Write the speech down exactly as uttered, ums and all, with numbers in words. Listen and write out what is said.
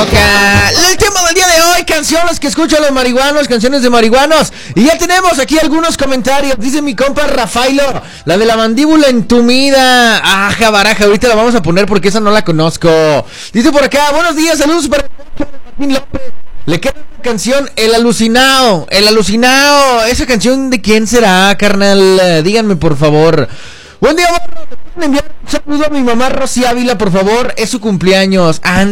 toca el tema del día de hoy, canciones que escuchan los marihuanos, canciones de marihuanos. Y ya tenemos aquí algunos comentarios. Dice mi compa Rafailo, la de la mandíbula entumida. Aja, baraja, ahorita la vamos a poner porque esa no la conozco. Dice por acá, buenos días, saludos para Martín López. Le queda una canción, El Alucinado, El Alucinado. ¿Esa canción de quién será, carnal? Eh, díganme, por favor. Buen día, enviar un saludo a mi mamá Rosy Ávila, por favor. Es su cumpleaños.